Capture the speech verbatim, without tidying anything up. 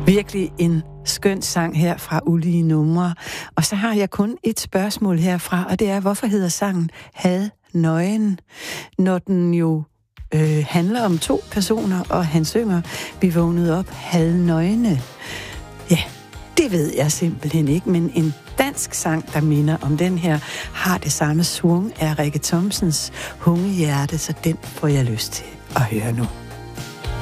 Virkelig en skøn sang her fra Ulige Numre. Og så har jeg kun et spørgsmål herfra, og det er, hvorfor hedder sangen Had Nøgen? Når den jo øh, handler om to personer, og han synger, vi vågnede op, had nøgne. Ja, det ved jeg simpelthen ikke, men en dansk sang, der minder om den her, har det samme swung af Rikke Thomsens Hungehjerte, så den får jeg lyst til at høre nu.